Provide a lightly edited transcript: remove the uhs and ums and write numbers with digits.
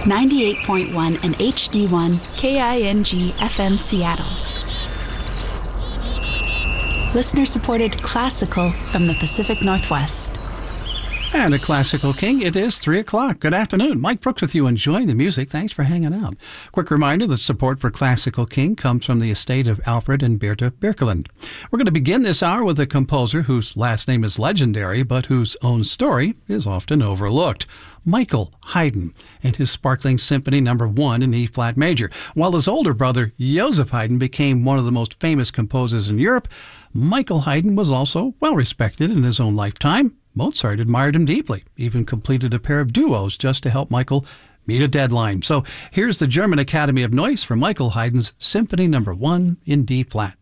98.1 and HD1 KING FM Seattle. Listener-supported classical from the Pacific Northwest. And a Classical King, it is 3 o'clock. Good afternoon. Mike Brooks with you, enjoying the music. Thanks for hanging out. Quick reminder that support for Classical King comes from the estate of Alfred and Bertha Birkeland. We're going to begin this hour with a composer whose last name is legendary, but whose own story is often overlooked. Michael Haydn and his sparkling Symphony No. 1 in E-flat major. While his older brother, Joseph Haydn, became one of the most famous composers in Europe, Michael Haydn was also well respected in his own lifetime. Mozart admired him deeply, even completed a pair of duos just to help Michael meet a deadline. So here's the German Academy of Noise for Michael Haydn's Symphony No. 1 in D-flat.